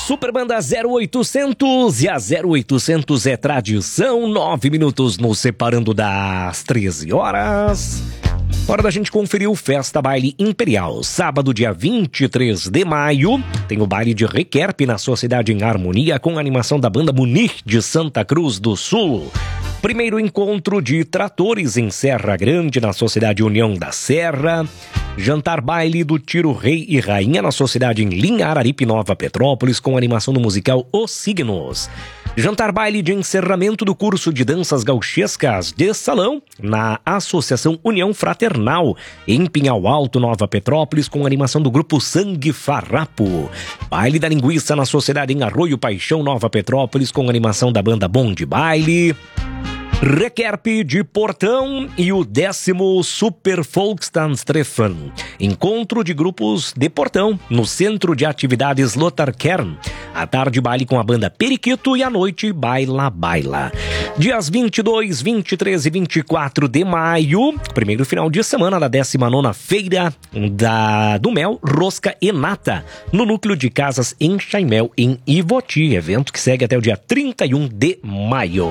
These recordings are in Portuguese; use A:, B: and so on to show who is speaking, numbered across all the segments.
A: Superbanda 0800 e a 0800 é tradição, 9 minutos nos separando das 13 horas. Hora da gente conferir o Festa Baile Imperial. Sábado, dia 23 de maio, tem o baile de Requerpe na Sociedade em Harmonia com a animação da banda Munir de Santa Cruz do Sul. Primeiro encontro de tratores em Serra Grande na Sociedade União da Serra. Jantar baile do Tiro Rei e Rainha na Sociedade em Linha Araripe, Nova Petrópolis, com animação do musical Os Signos. Jantar baile de encerramento do curso de danças gauchescas de salão na Associação União Fraternal, em Pinhal Alto, Nova Petrópolis, com animação do grupo Sangue Farrapo. Baile da linguiça na Sociedade em Arroio Paixão, Nova Petrópolis, com animação da banda Bom de Baile. Requerpe de Portão e o 10º Super Volkstanztreffen, encontro de grupos de Portão, no Centro de Atividades Lothar-Kern. À tarde, baile com a banda Periquito e à noite, Baila Baila. Dias 22, 23 e 24 de maio, primeiro final de semana da 19ª Feira do Mel, Rosca e Nata, no Núcleo de Casas em Chaimel, em Ivoti, evento que segue até o dia 31 de maio.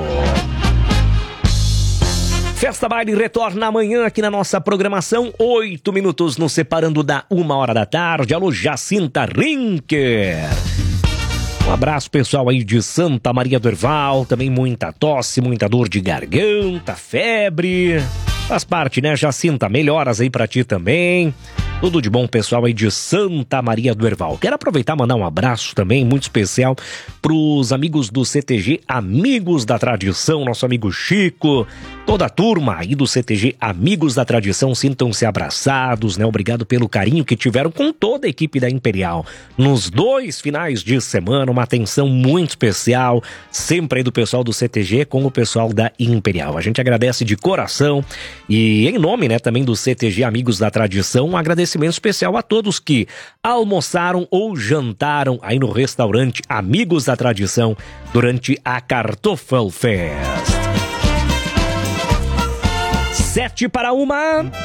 A: Festa Baile retorna amanhã aqui na nossa programação, 8 minutos nos separando da 1h da tarde. Alô, Jacinta Rinker. Um abraço pessoal aí de Santa Maria do Herval, também muita tosse, muita dor de garganta, febre. Faz parte, né, Jacinta? Melhoras aí pra ti também. Tudo de bom, pessoal aí de Santa Maria do Herval. Quero aproveitar e mandar um abraço também, muito especial, pros amigos do CTG Amigos da Tradição, nosso amigo Chico, toda a turma aí do CTG Amigos da Tradição, sintam-se abraçados, né? Obrigado pelo carinho que tiveram com toda a equipe da Imperial. Nos 2 finais de semana, uma atenção muito especial, sempre aí do pessoal do CTG com o pessoal da Imperial. A gente agradece de coração e em nome, né, também do CTG Amigos da Tradição, um agradecimento especial a todos que almoçaram ou jantaram aí no restaurante Amigos da Tradição durante a Kartoffelfest. 7 para 1.